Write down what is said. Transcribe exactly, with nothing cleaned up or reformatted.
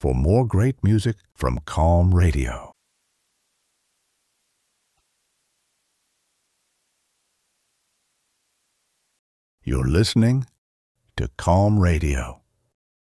for more great music from Calm Radio. You're listening to Calm Radio.